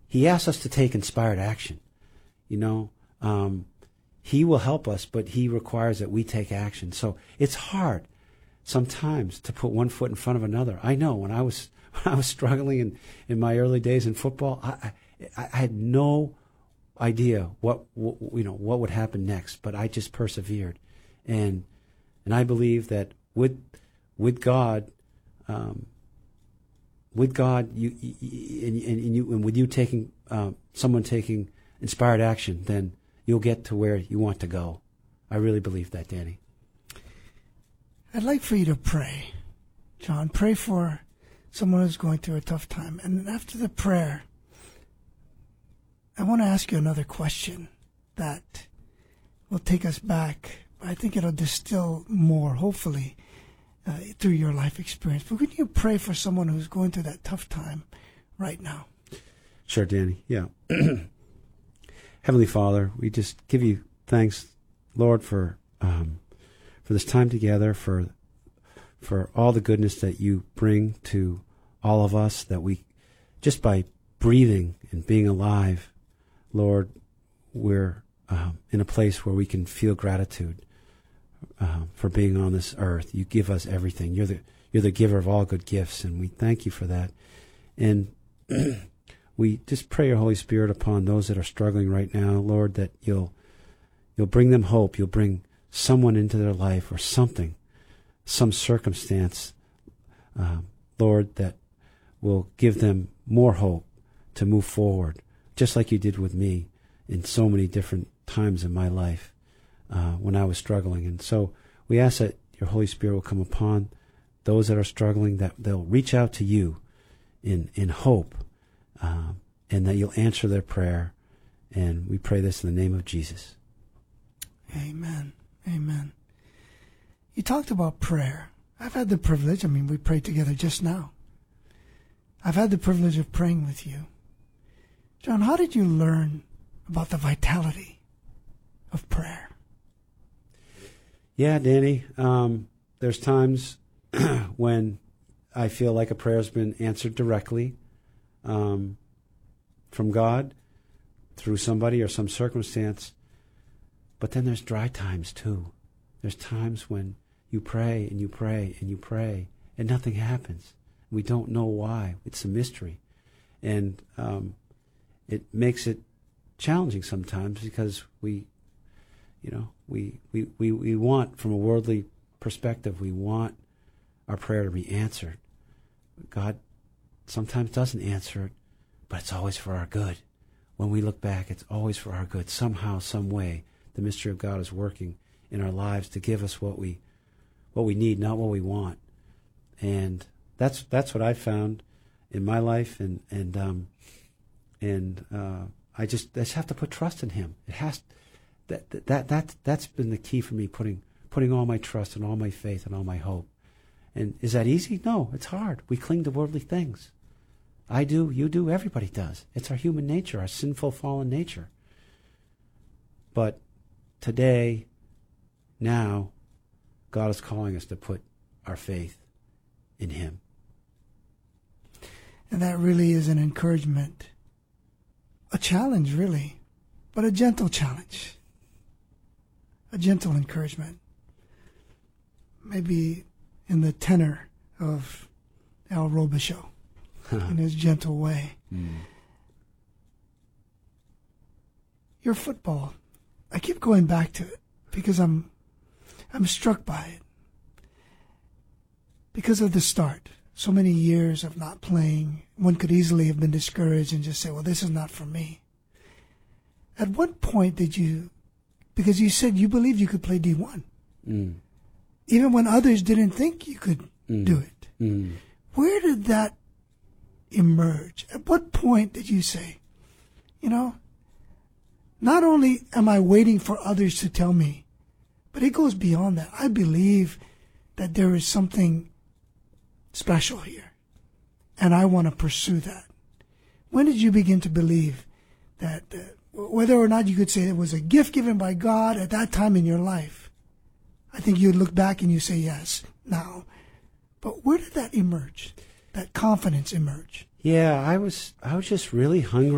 He asks us to take inspired action. You know, He will help us, but He requires that we take action. So it's hard sometimes to put one foot in front of another. I know when I was struggling in my early days in football, I had no idea what would happen next, but I just persevered, and I believe that with God, with you taking someone taking inspired action, then you'll get to where you want to go. I really believe that, Danny. I'd like for you to pray, John. Pray for someone who's going through a tough time. And after the prayer, I want to ask you another question that will take us back. I think it'll distill more, hopefully, through your life experience. But would you pray for someone who's going through that tough time right now? Sure, Danny. Yeah. Heavenly Father, we just give you thanks, Lord, for this time together, for all the goodness that you bring to all of us, that we, just by breathing and being alive, Lord, we're in a place where we can feel gratitude for being on this earth. You give us everything. You're the giver of all good gifts, and we thank you for that. And we just pray your Holy Spirit upon those that are struggling right now, Lord, that you'll bring them hope. You'll bring someone into their life or something, some circumstance, Lord, that will give them more hope to move forward, just like you did with me in so many different times in my life when I was struggling. And so we ask that your Holy Spirit will come upon those that are struggling, that they'll reach out to you in hope, and that you'll answer their prayer. And we pray this in the name of Jesus. Amen. Amen. You talked about prayer. I've had the privilege, we prayed together just now. I've had the privilege of praying with you. John, how did you learn about the vitality of prayer? Yeah, Danny, there's times when I feel like a prayer's been answered directly from God through somebody or some circumstance. But then there's dry times too. There's times when you pray and you pray and you pray and nothing happens. We don't know why. It's a mystery. And it makes it challenging sometimes because we want, from a worldly perspective, we want our prayer to be answered. God sometimes doesn't answer it, but it's always for our good. When we look back, it's always for our good. Somehow, some way, the mystery of God is working in our lives to give us what we need, not what we want. And that's what I found in my life, and I just have to put trust in Him. It has that's been the key for me, putting all my trust and all my faith and all my hope. And is that easy? No, it's hard. We cling to worldly things. I do, you do, everybody does. It's our human nature, our sinful, fallen nature. But today, now, God is calling us to put our faith in Him. And that really is an encouragement, a challenge really, but a gentle challenge, a gentle encouragement. Maybe in the tenor of Al Robichaud, in his gentle way. Your football, I keep going back to it because I'm struck by it. Because of the start, so many years of not playing, one could easily have been discouraged and just say, well, this is not for me. At what point did you, because you said you believed you could play D1, even when others didn't think you could do it. Where did that emerge? At what point did you say, not only am I waiting for others to tell me, but it goes beyond that. I believe that there is something special here, and I want to pursue that. When did you begin to believe that, whether or not you could say it was a gift given by God at that time in your life? I think you'd look back and you say yes now. But where did that emerge? That confidence emerge? Yeah, I was just really hungry